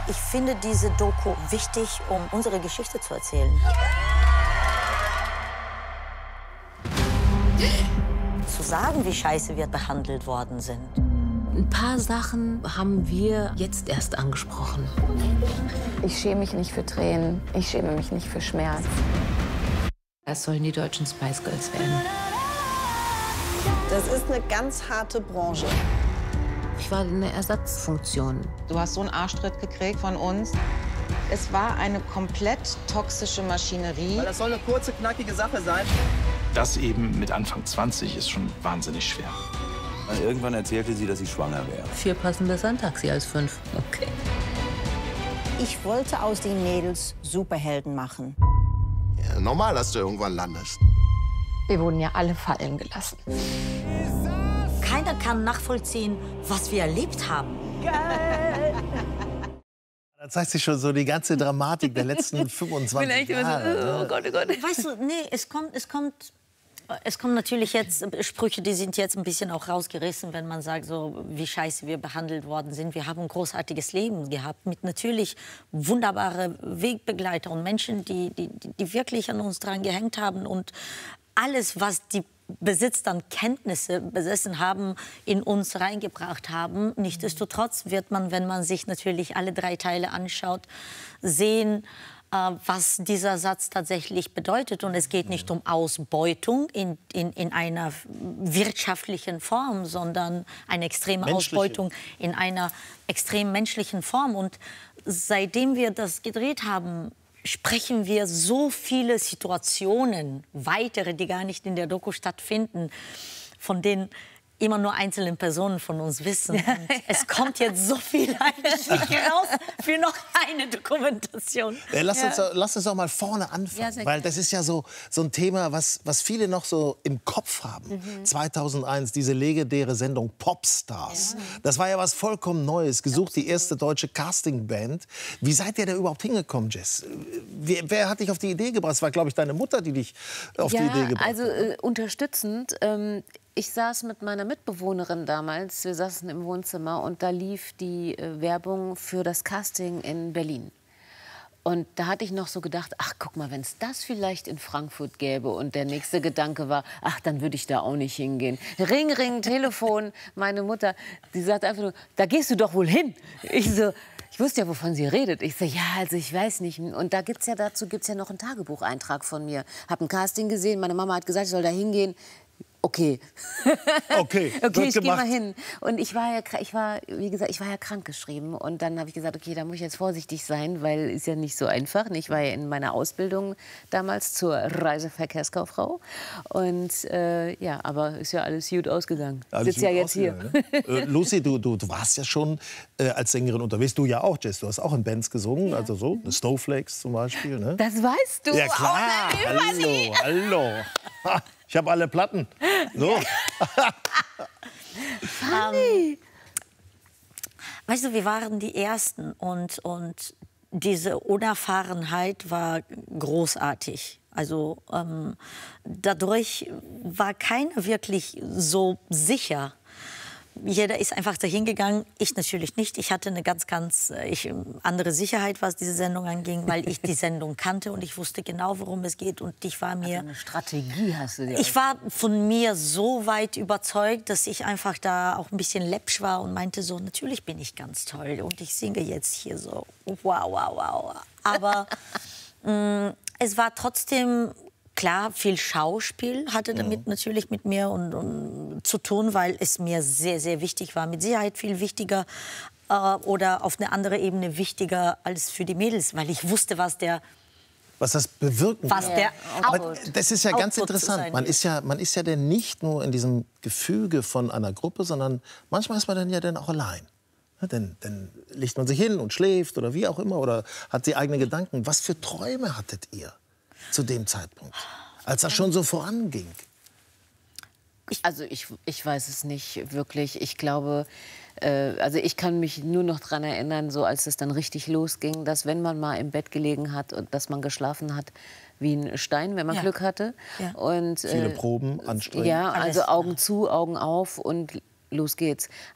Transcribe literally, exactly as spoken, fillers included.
Ich finde diese Doku wichtig, um unsere Geschichte zu erzählen. Zu sagen, wie scheiße wir behandelt worden sind. Ein paar Sachen haben wir jetzt erst angesprochen. Ich schäme mich nicht für Tränen. Ich schäme mich nicht für Schmerz. Es sollen die deutschen Spice Girls werden. Das ist eine ganz harte Branche. Ich war eine Ersatzfunktion. Du hast so einen Arschtritt gekriegt von uns. Es war eine komplett toxische Maschinerie. Weil das soll eine kurze, knackige Sache sein. Das eben mit Anfang zwanzig ist schon wahnsinnig schwer. Irgendwann erzählte sie, dass sie schwanger wäre. Vier passen besser ein Taxi als fünf. Okay. Ich wollte aus den Mädels Superhelden machen. Ja, normal, dass du irgendwann landest. Wir wurden ja alle fallen gelassen. Keiner kann nachvollziehen, was wir erlebt haben. Da zeigt sich schon so die ganze Dramatik der letzten fünfundzwanzig Jahre. Oh Gott, oh Gott. Weißt du, nee, es kommt, es kommt, es kommen natürlich jetzt Sprüche, die sind jetzt ein bisschen auch rausgerissen, wenn man sagt, so wie scheiße wir behandelt worden sind. Wir haben ein großartiges Leben gehabt mit natürlich wunderbare Wegbegleiter und Menschen, die, die, die wirklich an uns dran gehängt haben und alles, was die Besitz an Kenntnisse besessen haben, in uns reingebracht haben. Nichtsdestotrotz wird man, wenn man sich natürlich alle drei Teile anschaut, sehen, äh, was dieser Satz tatsächlich bedeutet. Und es geht nicht um Ausbeutung in, in, in einer wirtschaftlichen Form, sondern eine extreme Menschliche. Ausbeutung in einer extrem menschlichen Form. Und seitdem wir das gedreht haben, sprechen wir so viele Situationen, weitere, die gar nicht in der Doku stattfinden, von denen immer nur einzelne Personen von uns wissen. Und es kommt jetzt so viel eigentlich raus für noch eine Dokumentation. Äh, lass, Ja. uns, doch- lass uns doch mal vorne anfangen, Ja, sehr weil das ist ja so, so ein Thema, was, was viele noch so im Kopf haben. Mhm. zweitausendeins, diese legendäre Sendung Popstars. Das war ja was vollkommen Neues, gesucht die erste deutsche Castingband. Wie seid ihr da überhaupt hingekommen, Jess? Wer, wer hat dich auf die Idee gebracht? Es war, glaube ich, deine Mutter, die dich auf ja, die Idee gebracht also hat. äh, unterstützend. Ähm, ich saß mit meiner Mitbewohnerin damals, wir saßen im Wohnzimmer und da lief die äh, Werbung für das Casting in Berlin. Und da hatte ich noch so gedacht, ach guck mal, wenn es das vielleicht in Frankfurt gäbe. Und der nächste Gedanke war, ach, dann würde ich da auch nicht hingehen. Ring, ring, Telefon, meine Mutter, die sagt einfach nur, da gehst du doch wohl hin. Ich so, ich wusste ja, wovon sie redet. Ich so, ja, also ich weiß nicht. Und da gibt's ja dazu gibt's ja noch einen Tagebucheintrag von mir. Hab ein Casting gesehen, meine Mama hat gesagt, ich soll da hingehen. Okay. Okay, okay, wird ich gehe gemacht. mal hin. Und ich war ja, kra- ich war, wie gesagt, ich war ja krankgeschrieben. Und dann habe ich gesagt, okay, da muss ich jetzt vorsichtig sein, weil ist ja nicht so einfach. Ich war ja in meiner Ausbildung damals zur Reiseverkehrskauffrau. Und äh, ja, aber ist ja alles gut ausgegangen. Alles Sitzt ja gut jetzt hier. ausgegangen, ne? äh, Lucy, du, du, du warst ja schon äh, als Sängerin unterwegs. Du ja auch, Jess. Du hast auch in Bands gesungen, also so, The Snowflakes zum Beispiel. Ne? Das weißt du. Ja klar, Oh, nein, hallo, hallo. Ha, ich habe alle Platten. So. Ähm, weißt du, wir waren die Ersten und, und diese Unerfahrenheit war großartig. Also ähm, dadurch war keiner wirklich so sicher. Jeder ist einfach dahin gegangen, ich natürlich nicht. Ich hatte eine ganz, ganz äh, ich, andere Sicherheit, was diese Sendung anging, weil ich die Sendung kannte und ich wusste genau, worum es geht. Und ich war mir... Eine Strategie hast du dir. Ich war von mir so weit überzeugt, dass ich einfach da auch ein bisschen läppsch war und meinte so, natürlich bin ich ganz toll und ich singe jetzt hier so, wow, wow, wow. Aber mh, es war trotzdem, klar, viel Schauspiel hatte damit natürlich mit mir und, und zu tun, weil es mir sehr, sehr wichtig war. Mit Sicherheit viel wichtiger äh, oder auf eine andere Ebene wichtiger als für die Mädels, weil ich wusste, was der... Was das bewirken Was kann. der Aber das ist ja ganz Output zu interessant. sein Man wird. ist ja, man ist ja dann nicht nur in diesem Gefüge von einer Gruppe, sondern manchmal ist man dann ja dann auch allein. Ja, dann, dann legt man sich hin und schläft oder wie auch immer oder hat die eigenen Gedanken. Was für Träume hattet ihr zu dem Zeitpunkt, als das schon so voranging? Also ich, ich weiß es nicht wirklich. Ich glaube, äh, also ich kann mich nur noch daran erinnern, so als es dann richtig losging, dass wenn man mal im Bett gelegen hat und dass man geschlafen hat wie ein Stein, wenn man Ja. Glück hatte. Ja. Und, Viele äh, Proben, anstrengend. Ja, also Alles, Augen zu, Augen auf und los geht's.